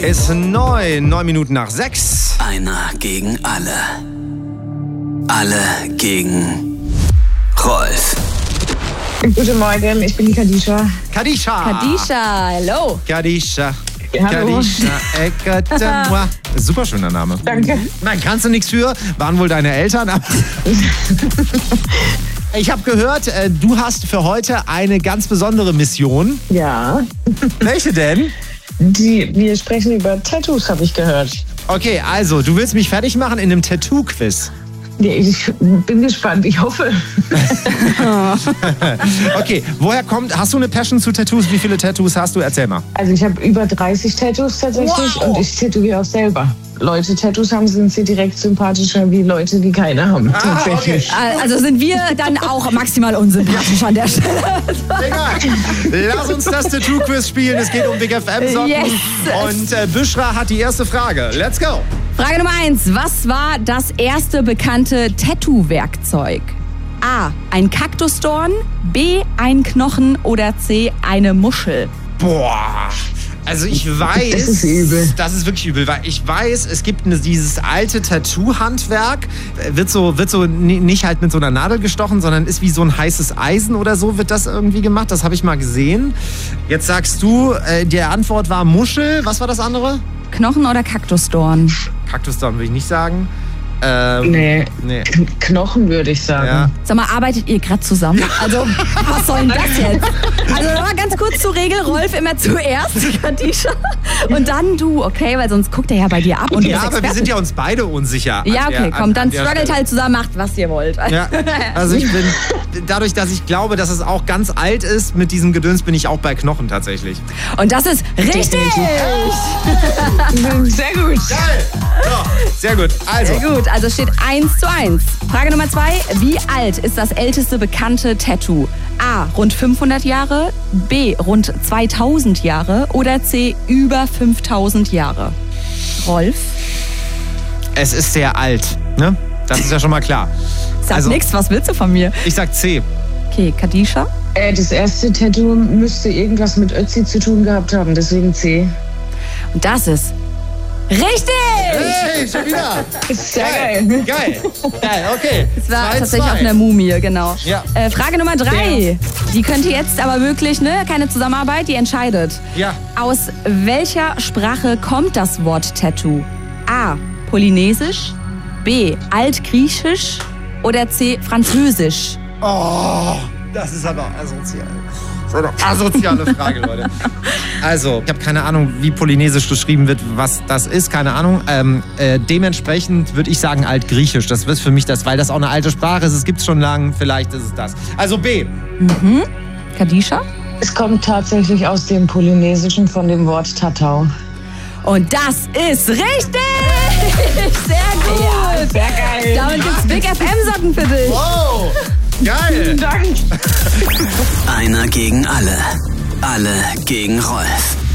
Ist 9 Minuten nach 6. Einer gegen alle. Alle gegen Rolf. Guten Morgen, ich bin die Kadisha. Kadisha, hello. Kadisha. Ja, hallo. Kadisha, écoute-moi. Super schöner Name. Danke. Nein, kannst du nichts für. Waren wohl deine Eltern. Aber ich habe gehört, du hast für heute eine ganz besondere Mission. Ja. Welche denn? Wir sprechen über Tattoos, habe ich gehört. Okay, also, du willst mich fertig machen in einem Tattoo-Quiz. Ja, ich bin gespannt, ich hoffe. Okay, hast du eine Passion zu Tattoos? Wie viele Tattoos hast du? Erzähl mal. Also ich habe über 30 Tattoos tatsächlich und ich tätowiere auch selber. Leute Tattoos haben, sind sie direkt sympathischer wie Leute, die keine haben. Tatsächlich. Okay. Also sind wir dann auch maximal unsympathisch an der Stelle. Egal. Lass uns das Tattoo-Quiz spielen. Es geht um Big FM-Socken. Yes. Und Büschra hat die erste Frage. Let's go. Frage Nummer 1. Was war das erste bekannte Tattoo-Werkzeug? A. Ein Kaktusdorn, B. ein Knochen oder C. eine Muschel? Boah. Also ich weiß, das ist übel. Das ist wirklich übel, weil ich weiß, es gibt dieses alte Tattoo-Handwerk, wird so nicht halt mit so einer Nadel gestochen, sondern ist wie so ein heißes Eisen oder so, wird das irgendwie gemacht. Das habe ich mal gesehen. Jetzt sagst du, die Antwort war Muschel. Was war das andere? Knochen oder Kaktusdorn? Kaktusdorn würde ich nicht sagen. Nee. Knochen würde ich sagen. Ja. Sag mal, arbeitet ihr gerade zusammen? Also, was soll denn das jetzt? Also, nochmal ganz kurz zur Regel. Rolf immer zuerst, Kadisha. Und dann du, okay? Weil sonst guckt er ja bei dir ab. Und du Ja, bist aber wir Experte. sind ja uns beide unsicher. Ja, okay, komm, dann struggelt Stelle. halt zusammen, macht, was ihr wollt. Ja, also ich bin, dadurch, dass ich glaube, dass es auch ganz alt ist, mit diesem Gedöns bin ich auch bei Knochen tatsächlich. Und das ist richtig! Sehr gut. Geil! So, sehr gut. Also, Sehr gut, also steht 1:1. Frage Nummer 2. Wie alt ist das älteste bekannte Tattoo? A. Rund 500 Jahre, B. Rund 2000 Jahre oder C. Über 5000 Jahre? Rolf? es ist sehr alt, ne? Das ist ja schon mal klar. Sag nix, was willst du von mir? Ich sag C. Okay, Kadisha? Das erste Tattoo müsste irgendwas mit Ötzi zu tun gehabt haben, deswegen C. Und das ist richtig! Hey, schon wieder! Sehr geil. Geil, okay. Es war 2-2. tatsächlich auf einer Mumie, genau. Ja. Frage Nummer 3. Die könnte jetzt aber wirklich, ne? Keine Zusammenarbeit, die entscheidet. Ja. Aus welcher Sprache kommt das Wort Tattoo? A. Polynesisch, B. Altgriechisch oder C. Französisch? Oh, das ist aber asozial. Das ist eine asoziale Frage, Leute. Also, ich habe keine Ahnung, wie Polynesisch geschrieben wird, was das ist, keine Ahnung. Dementsprechend würde ich sagen Altgriechisch. Das wird für mich das, weil das auch eine alte Sprache ist. Es gibt es schon lange, vielleicht ist es das. Also B. Mhm. Kadisha? Es kommt tatsächlich aus dem Polynesischen von dem Wort Tatau. Und das ist richtig! Sehr gut! Ja, sehr geil. Damit gibt's Big FM-Socken für dich. Wow, geil. Danke. Einer gegen alle. Alle gegen Rolf.